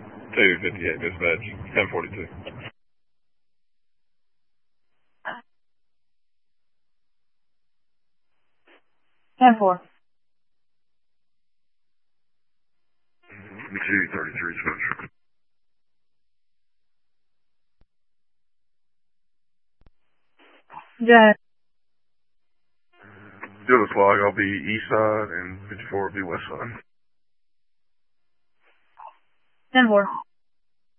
258 dispatch, 1042. Ten four. 233 dispatch. Go ahead. The other flag, I'll be east side and 54 will be west side. 10 4.